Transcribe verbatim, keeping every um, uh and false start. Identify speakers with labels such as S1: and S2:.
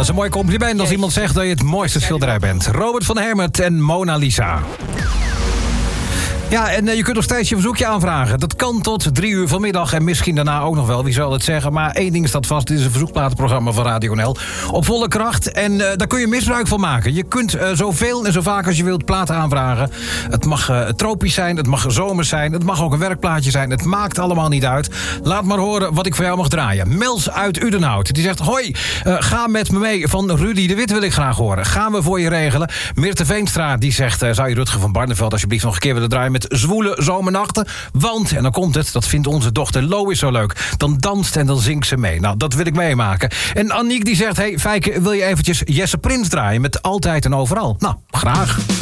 S1: is een mooi compliment als iemand zegt dat je het mooiste schilderij bent. Robert van Hermet en Mona Lisa. Ja, en uh, je kunt nog steeds je verzoekje aanvragen. Dat kan tot drie uur vanmiddag en misschien daarna ook nog wel. Wie zal het zeggen? Maar één ding staat vast. Dit is een verzoekplatenprogramma van Radio N L. Op volle kracht. En uh, daar kun je misbruik van maken. Je kunt uh, zoveel en zo vaak als je wilt platen aanvragen. Het mag uh, tropisch zijn, het mag zomers zijn. Het mag ook een werkplaatje zijn. Het maakt allemaal niet uit. Laat maar horen wat ik voor jou mag draaien. Mels uit Udenhout. Die zegt, hoi, uh, ga met me mee. Van Rudy de Wit wil ik graag horen. Gaan we voor je regelen. Meerte Veenstra die zegt, uh, zou je Rutger van Barneveld alsjeblieft nog een keer willen draaien met zwoele zomernachten? Want, en dan komt het, dat vindt onze dochter Lois zo leuk. Dan danst en dan zingt ze mee. Nou, dat wil ik meemaken. En Aniek die zegt, hey Fijke, wil je eventjes Jesse Prins draaien met Altijd en Overal? Nou, graag.